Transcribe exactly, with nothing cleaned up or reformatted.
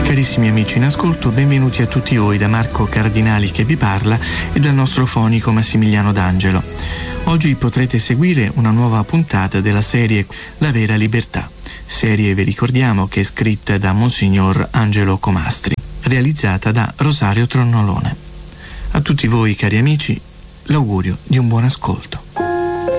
Carissimi amici in ascolto, benvenuti a tutti voi da Marco Cardinali che vi parla e dal nostro fonico Massimiliano D'Angelo. Oggi potrete seguire una nuova puntata della serie La vera libertà, serie, vi ricordiamo, che è scritta da Monsignor Angelo Comastri, realizzata da Rosario Tronnolone. A tutti voi, cari amici, l'augurio di un buon ascolto.